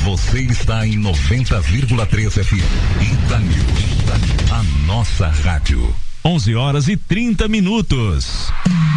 Você está em 90,3 FM. Itanews, a nossa rádio. 11h30.